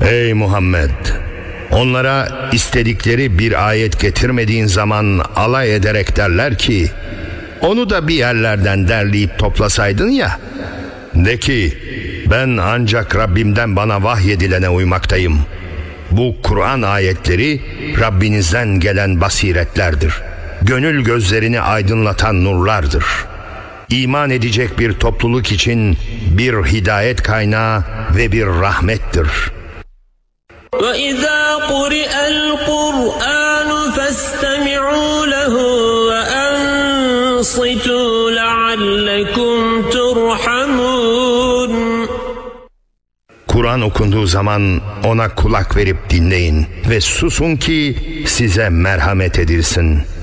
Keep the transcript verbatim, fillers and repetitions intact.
Ey Muhammed! Onlara istedikleri bir ayet getirmediğin zaman alay ederek derler ki, onu da bir yerlerden derleyip toplasaydın ya. De ki, ben ancak Rabbimden bana vahyedilene uymaktayım. Bu Kur'an ayetleri Rabbinizden gelen basiretlerdir. Gönül gözlerini aydınlatan nurlardır. İman edecek bir topluluk için bir hidayet kaynağı ve bir rahmettir. وَإِذَا قُرِئَ الْقُرْآنُ فَاسْتَمِعُوا لَهُ وَأَنصِتُوا لَعَلَّكُمْ تُرْحَمُونَ. Kur'an okunduğu zaman ona kulak verip dinleyin ve susun ki size merhamet edilsin.